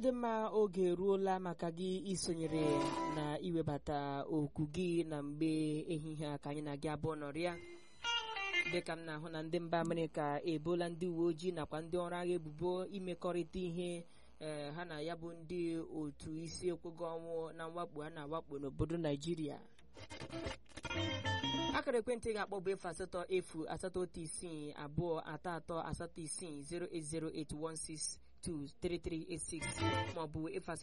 dị mma, oge eruola maka gị isonyere na iwebata okwu gị na mgbe ehihie a ka anyị na gị abụọ nọrịa. Dịka m na-ahụ na ndị mba Amerịka ebola ndị uwe ojii nakwa ndị ọrụ agha ebubo imekọrịta ihe ha na ya bụ ndị otu isi ekweghị ọnwụ na mwakpo a na-awakpo n'obodo Naijiria. Akara ekwentị ga-akpọ bụ 0808336 maọbụ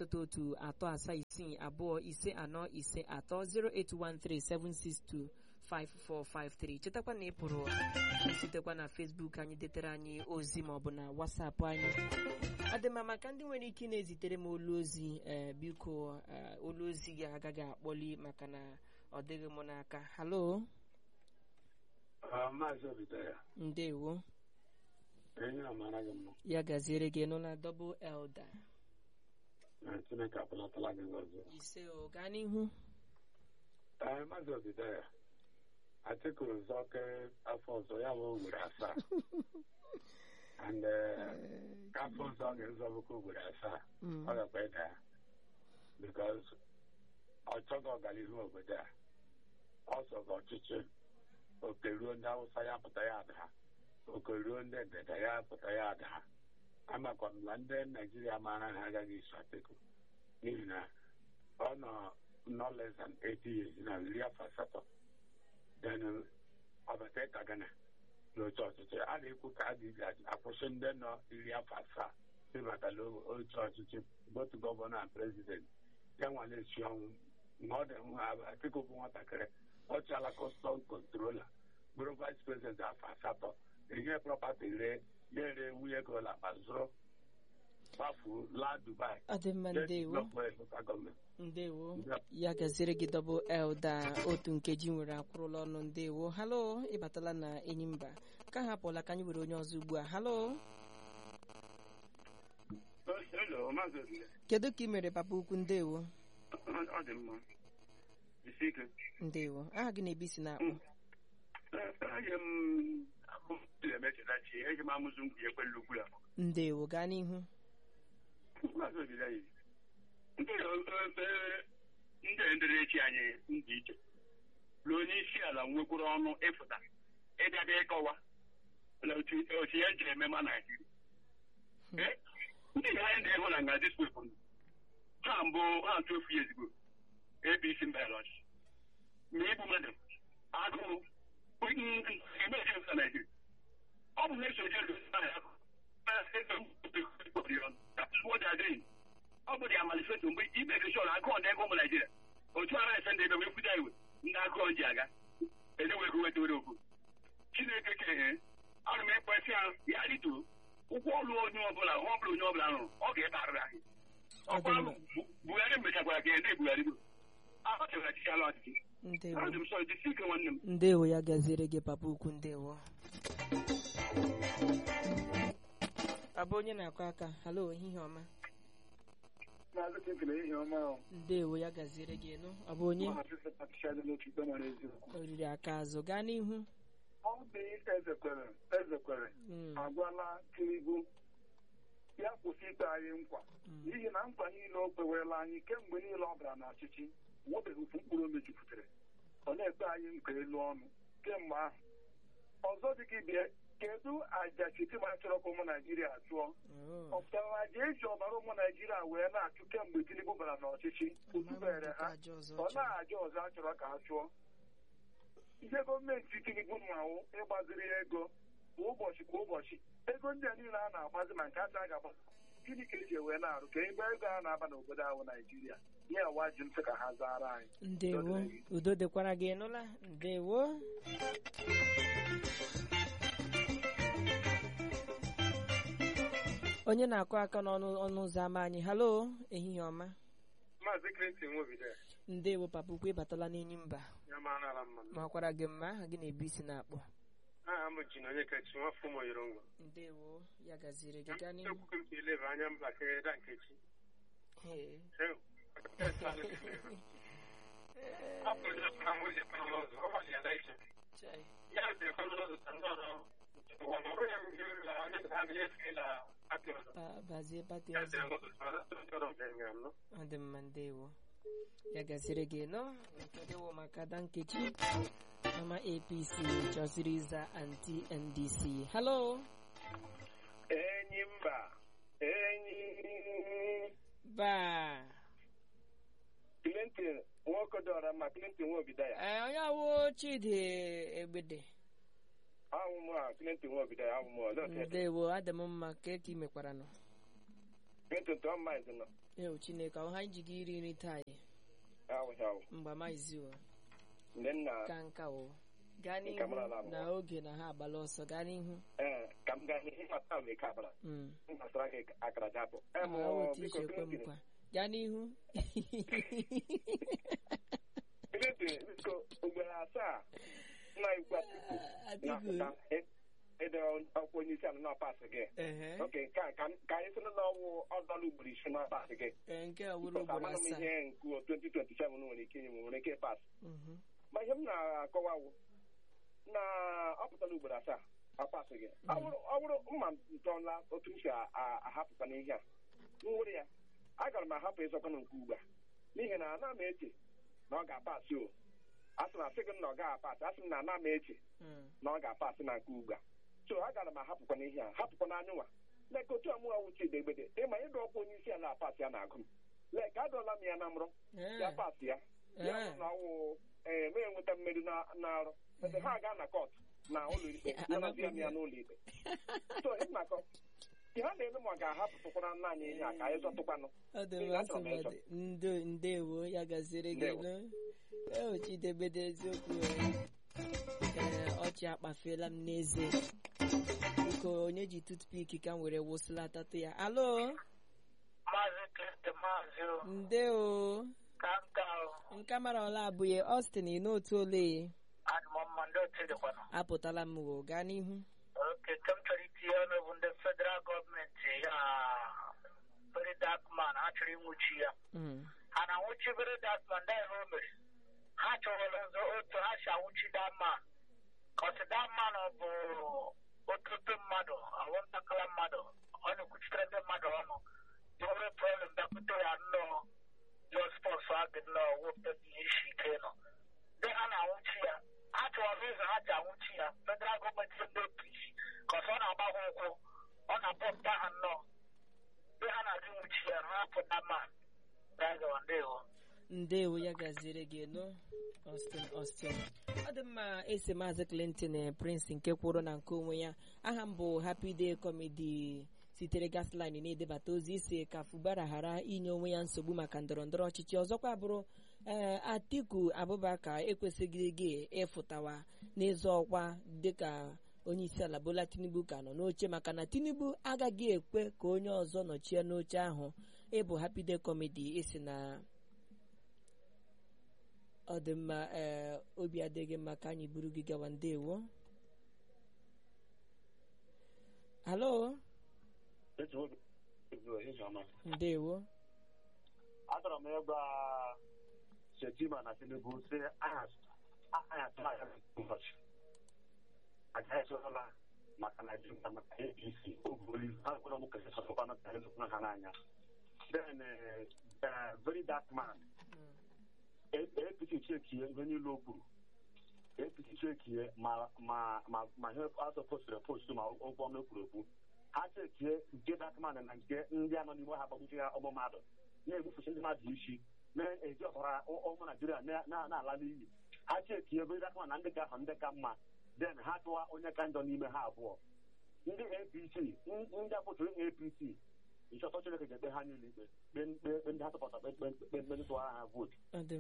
08132345453. Chetakwa na ị pụrụ sitekwa na Facebook anyị detere anyị ozi maọbụ na WhatsApp anyị. Adịma maka ndị nwere ike na-ezitere m olu ozi, biko olu ozi gị agaghị akpọli maka na ọ dịghị m n'aka. Halo. Ndewo. Ya gaziere gị nọ na Double Elder. Ise o gaa n'ihu. Maazị Obidaya, Atiku Nzọke afọ ọzọ ya bụ ugboro 7 and afọ ọzọ ga-ezọbụkwa ugboro 7 ọ gakwa ịda ya because ọ chọghị ọganihu obodo a. Ọ sọgọ ọchịchị oke ruo ndị Awụsa ya pụta ya ada ha, oke ruo ndị ndịda ya pụta ya ada ha. Amakwa m na ndị Naijiria maara ha agaghị iso Atiku n'ihi na ọ nọ no less than 80 years na 18 then ọbata ka Ghana n'oche ọchịchị a na-ekwu ka a ga-akwụsị ndị nọ 17 ịbatala oche ọchịchị both gọvanọ and president ya nwa na-esi ọnwụ ma ọ dị Atiku bụ nwatakịrị ọ chala custom controller bụrụ vice president afọ 8 enye property ree ya ere nwunye ka ụlọ akpa zụrụ gbafuo laa Dubai. Ndewo ya gaziri gị Double Elder. Otu nkeji nwere akwụrụla ọnụ. Ndewo. Halo, ịbatala na Enyimba ka hapụla ka anyị were onye ọzọ ugbu a. Halo. Kedu ka ị mere papa ukwu? Ndewo. Ndewo. Aha gị na-ebi si na-akpọ? Ndewo, gaa n'ihu. Ndị ndịrechi anyị ndị iche lụ onye isi ala nwekwuru ọnụ ịfụta ịbịada ịkọwa otu ya nji eme ma Naijiria. Ndị anyị ndị ịhụ na nga dispepụ ha mbụ ha 12 years ago APC mbelọchi ma igbu mmadụ agụụ emechi na Naijiria. Ọ bụ na-esoje ọ bụ ya malifeto mgbe ime keshọn agụọ ndị ego ụmụ Naijiria otu ara ese ndị ebe wee kwuda iwe ndị agụọ ji aga edewego wetawere okwu Chineke keghe arụ m ekwesị ya ya rituo ụgwọ ọrụ onye ọbụla onye ọbụla rụrụ ọ ga-ebarịrị anyị. Ọkwa Buhari mechakwara ka ndị Buhari bụ ahọchara ọchịchị ala ọchịchị. Ndewo ya gaziere gị papa ukwu. Ndewo. Abụ onye na-akụ aka. Halo, ehihie ọma. Ndewo ya gaziere gị nụ. Abụ onye oriri aka azụ. Gaa n'ihu. Ọ bụ ezekwere agwala Tinubu ya kwụsị ikpe anyị nkwa n'ihi na nkwa niile o kpewerela anyị kemgbe niile ọ bịara n'ọchịchị nwebeghị ofu mkpụrụ o mejupụtara. Ọ na-ekpe anyị nkwa elu ọnụ kemgbe ahụ. Ọzọ dị ka ibie, kedu aja Chitima chọrọ ka ụmụ Naijiria chụọ? Ọ pụtara na aja eji ọbara ụmụ Naijiria wee na-achụ kemgbe Tinubu bara n'ọchịchị otubere ha, ọ na-aja ọzọ a chọrọ ka ha chụọ. Ihe gọọmenti Tinubu mmanwụ ịgbaziri ego kwa ụbọchị kwa ụbọchị, ego ndị a niile a na-agbazi ma nke acha ga-agbazi, gịnị ka eji wee na-arụ ka ebe ego a na-aba n'obodo ahụ Naijiria? Ihe awa ji ntị ka ha zara anyị. Ndewo, udo dịkwara gị nụla. Ndewo. Onye na-akụ aka n'ọnụ ụzọ ama anyị. Halo, ehihie ọma. Maazị Clinton Nwobide. Ndewo papa ukwu, ịbatala n'Enyimba. Ya maara mma. Makwara gị mma, aha gị na-ebi isi na-akpọ. Aha m ji na onye kachi nwafọ ụmụ Yorongo. Ndewo ya gaziri gị. Gaa n'ihu. Ekwukwe m ka eleba anya mba kere da nkechi. Ya bazie pati ọzọ ọ dị mma ndewo ya gaziri gị nọ nkedewo maka Ada Nkechi mama APC chọsiri ịza anti NDC. Hello enyi mba enyi ba Clinton nwokodora ma Clinton Nwobidaya onye awụ Chidi Egbede awụmụ Clinton Nwobidaya awụmụ ndewo adị m mma ka ị mekwara nọ Clinton tụọ mmaịzị nọ ewu Chineke ọha anyị ji gị iri nri taa mgba maizi o ka nka o gaa n'ihu na oge na ha agbala ọsọ gaa n'ihu ka m gaa n'ihu ịmata m ike abara gbasara gị akara japụ otu isi ekwe m kwa gaa n'ihu biko ugboro asaa nna ikwu Atiku na-apụta ede akwụkwọ onye isi ala na-apasị gị oke ka anyị sịrị na ọwụ ọdọlụ ugboro isi na-apasị gị nke a wụrụ ugboro amaghị m ihe nke 2027 nwere ike inye m nwere ike pasị ma ihe m na-akọwawụ na ọ pụtara ugboro asaa apasị gị ọ bụrụ mma ntọla otu m si ahapụta n'ihe a nwere ya agara m ahapụ ịzọkọ na nke ugbu a n'ihi na ana m eche na ọ ga-apasị o asị na asị gị na ọ gaghị apasị asị m na ana m eche na ọ ga-apasị na nke ugbu a so agara m ahapụkwa n'ihe a hapụkwa n'anya nwa leka otu ọmụwa wuchi Egbede ịma ịdụ ọkwa onye isi ala apasị ya na-agụ m leka adọla m ya na mrọ ya pasị ya ya na ọwụ mee enweta mmeri na-arụ ebe ha gaa na kọt na ụlọ ikpe ya ya n'ụlọ ikpe so ịnakọ ihe a na-eme ma ọ ga-ahapụtụkwara nna anyị ihe a ka anyị zọtụkwanụ ndewo ya gaziri gị Chidebede eziokwu ọchị akpafela m n'eze biko onye ji tutpik ka m were wụsịlatatụ ya. Alo ndewo nka mara ọla abụghị Austin n'otu ole apụtala m wo gaa n'ihu the federal government very dark man actually nwuchi ya and nwuchi very dark man that mere ha chọrọ nzo otu ha sha nwuchi that man cause that man bụ otutu mmadụ awụntakala mmadụ ọ na-ekwuchitere ndị mmadụ ọnụ nwere problem bịakwute ya nnọọ your sponsor agị nnọọ wepụta ihe isi ike nọ ndị ha na-anwụchi ya ha chọrọ ụzọ ha ji anwụchi ya federal gọọmenti ndị APC cause ọ na-agba ha ụkwụ ọ na-apọpụta ha nnọọ ndị ha na-adị nwuchi ya ha pụta man ndewo ya gaziri gị no Austin ọ dị mma esi Maazị Clinton Prince nke kwụrụ na nke onwe ya aha m bụ Happy Day Comedy sitere Gasline na-edebata ozi isi ka Fubara ghara inye onwe ya nsogbu maka ndọrọndọrọ ọchịchị ọzọkwa bụrụ Atiku Abubakar ekwesịghị gị ịfụtawa n'ịzọ ọkwa dịka onye isi ala Bola Tinubu ka nọ n'oche maka na Tinubu agaghị ekwe ka onye ọzọ nọchie n'oche ahụ. Ịbụ Happy Day Comedy isi na ọ dị mma obi adịghị mma ka anyị buru gị gawa ndewo. Alo ndewo achọrọ m ịgwa Shetima na Tinubu si agaghịsola maka Naijiria maka APC ha n'anya then very dark man APC chekie ihe niile o kwuru APC chekie ma ihe asọ postiri postu ma ụgwọ ọma ekwuru ekwu ha chekie nke dark man na nke ndị anọ n'ime ha gbagbuchi ha ọgbọ mmadụ na-egbufuchi ndị mmadụ isi na-eji ọbara ụmụ Naijiria na-ala n'iyi ha chekie very dark man na ndị ka ahụ ndị ka mma then ha tụwa onye ka njọ n'ime ha abụọ ndị APC ndị akpọtụrụ APC nchọtọ Chineke ga-ekpe ha niile ikpe ndị ha tụpụtara kpe tụwara ha vootu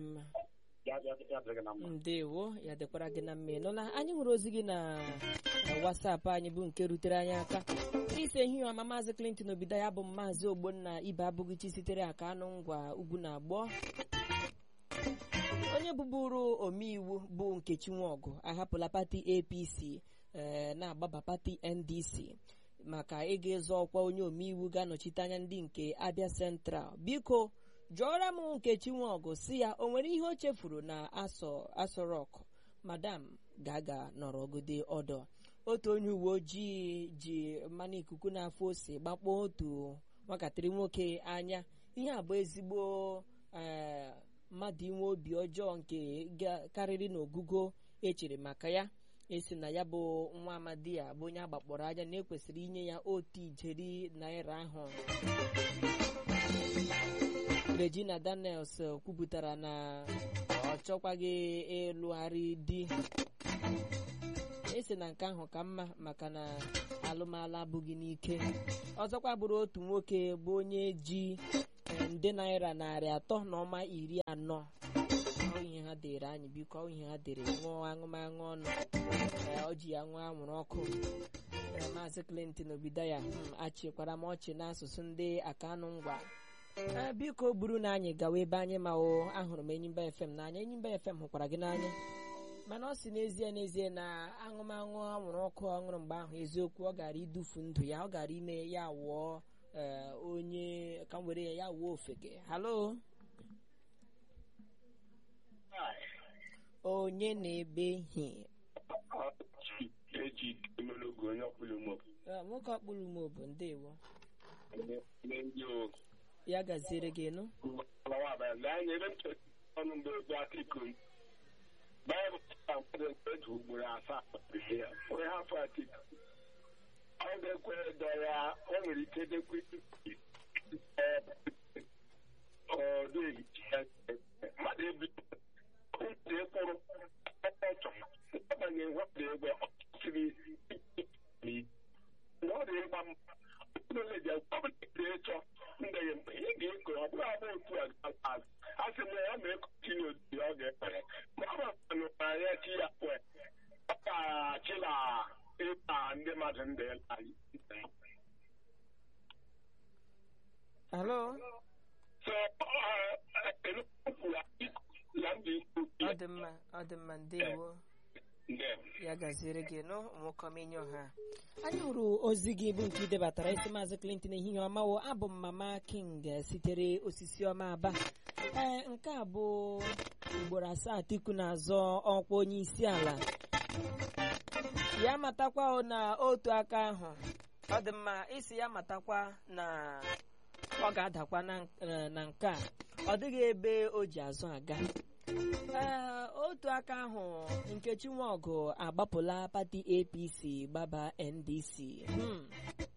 ndewo ya dịkwara gị na mma ịnụla anyị hụrụ ozi gị na WhatsApp anyị bụ nke rutere anyị aka ise ihe ọma Maazị Clinton Obido ya bụ Maazị Ogbonna Ibe Abụghịchi sitere aka anụ ngwa ugwu na agbọ onye bụbụrụ omeiwu bụ Nkechi Nwaọgụ ahapụla pati APC na-agbaba pati NDC maka ịga ịzọ ọkwa onye omeiwu ga-anọchite anya ndị nke Abia Central. Biko jụọra m Nkechi Nwaọgụ si ya o nwere ihe o chefuru na Aso Rock Madam Gaga nọrọ ogode ọdọ otu onye uwe ojii ji mmanụ ikuku na-afụ ose gbakpọọ otu nwatakịrị nwoke anya. Ihe a bụ ezigbo mmadụ inwe obi ọjọọ nke karịrị n'ogugo echere maka ya. Esi na ya bụ nwa amadi ya bụ onye agbakpọrọ anya na ekwesịrị inye ya otu ijeri naira ahụ. Regina Daniels kwupụtara na ọ chọkwaghị ịlụgharị di. Esi na nke ahụ ka mma maka na alụmalụ abụghị n'ike. Ọzọkwa bụrụ otu nwoke bụ onye ji nde naira 340. Ihe ha dere anyị biko, ihe ha dere ṅụọ aṅụmaṅụ ọnụ. Ọ ji ya ṅụọ anwụrụ ọkụ. Maazị Clinton Obidaya achịkwara m ọchị n'asụsụ ndị Akanụ Ngwa. Biko buru na anyị gawa ebe anyị ma ahụrụ m Enyimba FM n'anya. Enyimba FM hụkwara gị n'anya, mana ọ si n'ezie na aṅụmaṅụ anwụrụ ọkụ ọ ṅụrụ mgbe ahụ eziokwu ọ gara idufu ndụ ya. Ọ gara ime ya wụọ onye ka m were ya wụọ ofeke. Halo, onye na-ebeghị nwoke ọkpụrụ m obu. Ndewo, ya gaziere gị nụ. Halo, ọ dị mma. Ndewo, ya gaziere gị nụ nwokomenyo ha. Anyị hụrụ ozi gị bụ nke idebatara isi Maazị Clinton ehihie ọmawo. Abụ m Mama King sitere Osisi Ọma Aba. Nke a bụ ugboro 7 Atiku na-azọ ọkwa onye isi ala. Ya matakwa na otu aka ahụ ọ dị mma isi ya matakwa na ọ ga-adakwa na nke a. Ọ dịghị ebe o ji azụ aga. Otu aka ahụ Nkechi Nwaọgụ agbapụla pati APC gbaba NDC.